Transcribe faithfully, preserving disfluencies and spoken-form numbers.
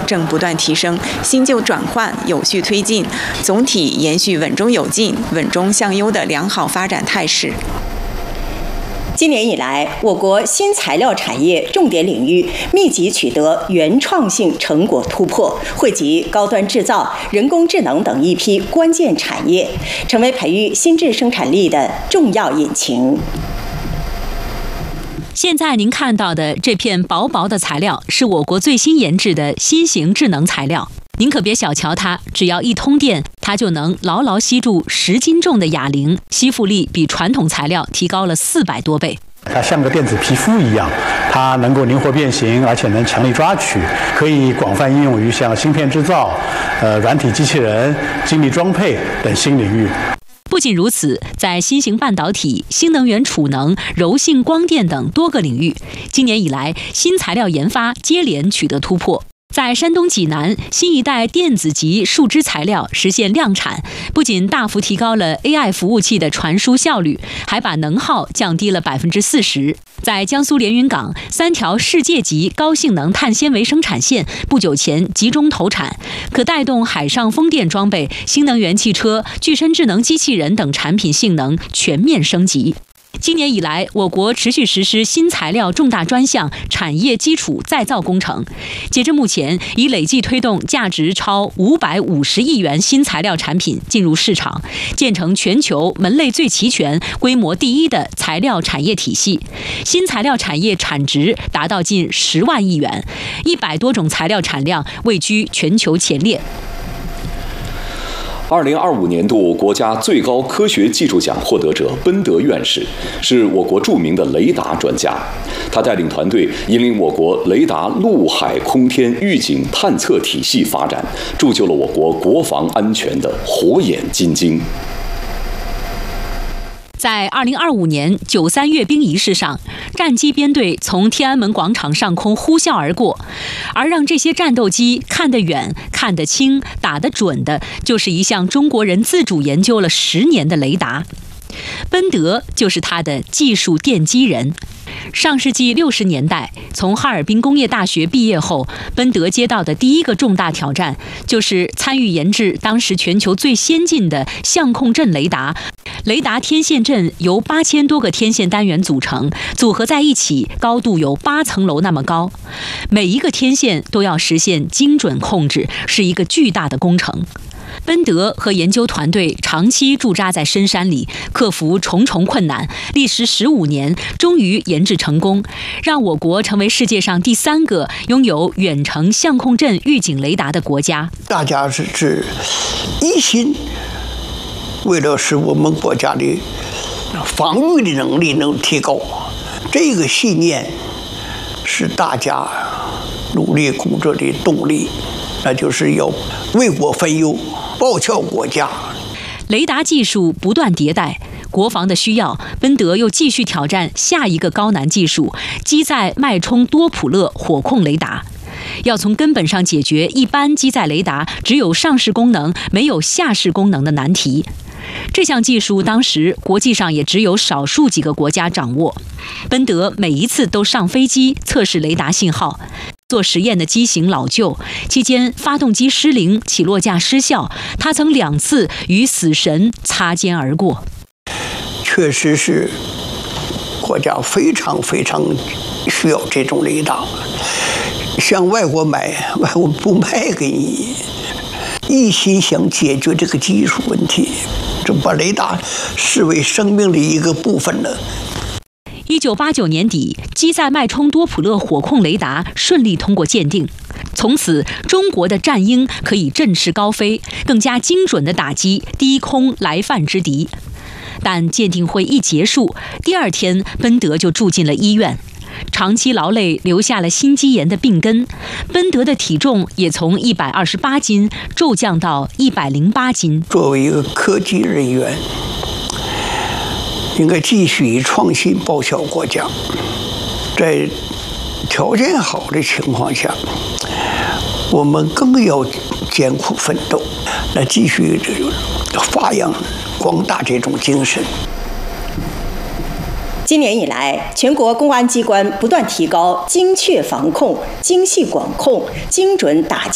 正不断提升，新旧转换有序推进，总体延续稳中有进、稳中向优的良好发展态势。 今年以来，我国新材料产业重点领域密集取得原创性成果突破，惠及高端制造、人工智能等一批关键产业，成为培育新质生产力的重要引擎。 现在您看到的这片薄薄的材料，是我国最新研制的新型智能材料。您可别小瞧它，只要一通电，它就能牢牢吸住十斤重的哑铃，吸附力比传统材料提高了四百多倍。 它像个电子皮肤一样，它能够灵活变形，而且能强力抓取，可以广泛应用于像芯片制造、呃软体机器人、精密装配等新领域。 不仅如此，在新型半导体、新能源储能、柔性光电等多个领域，今年以来新材料研发接连取得突破。在山东济南，新一代电子级树脂材料实现量产，不仅大幅提高了 A I 服务器的传输效率，还把能耗降低了百分之四十。在江苏连云港，三条世界级高性能碳纤维生产线不久前集中投产，可带动海上风电装备、新能源汽车、具身智能机器人等产品性能全面升级。今年以来，我国持续实施新材料重大专项产业基础再造工程，截至目前，已累计推动价值超五百五十亿元新材料产品进入市场，建成全球门类最齐全、规模第一的材料产业体系。新材料产业产值达到近十万亿元，一百多种材料产量位居全球前列。 二零二五年度国家最高科学技术奖获得者奔德院士是我国著名的雷达专家，他带领团队引领我国雷达陆海空天预警探测体系发展，铸就了我国国防安全的火眼金睛。 在二零二五年九三阅兵仪式上，战机编队从天安门广场上空呼啸而过，而让这些战斗机看得远、看得清、打得准的，就是一项中国人自主研究了十年的雷达。奔德就是他的技术奠基人。上世纪六十年代，从哈尔滨工业大学毕业后，奔德接到的第一个重大挑战，就是参与研制当时全球最先进的相控阵雷达。雷达天线阵由八千多个天线单元组成，组合在一起，高度有八层楼那么高。每一个天线都要实现精准控制，是一个巨大的工程。奔德和研究团队长期驻扎在深山里，克服重重困难，历时十五年，终于研制成功，让我国成为世界上第三个拥有远程相控阵预警雷达的国家。 大家是是一心为了使我们国家的防御的能力能提高，这个信念是大家努力工作的动力，那就是要为国分忧，报效国家。 雷达技术不断迭代，国防的需要，奔德又继续挑战下一个高难技术——机载脉冲多普勒火控雷达。要从根本上解决一般机载雷达只有上视功能没有下视功能的难题。这项技术当时国际上也只有少数几个国家掌握。奔德每一次都上飞机测试雷达信号，做实验的机型老旧，期间发动机失灵，起落架失效，他曾两次与死神擦肩而过。 确实是国家非常非常需要这种雷达，向外国买，外国不卖给你，一心想解决这个技术问题，就把雷达视为生命的一个部分了。 一九八九年底，机载脉冲多普勒火控雷达顺利通过鉴定，从此中国的战鹰可以振翅高飞，更加精准地打击低空来犯之敌。但鉴定会一结束，第二天奔德就住进了医院，长期劳累留下了心肌炎的病根，奔德的体重也从一百二十八斤骤降到一百零八斤。 作为一个科技人员，应该继续以创新报效国家，在条件好的情况下，我们更要艰苦奋斗，来继续发扬光大这种精神。 今年以来，全国公安机关不断提高精确防控、精细管控、精准打击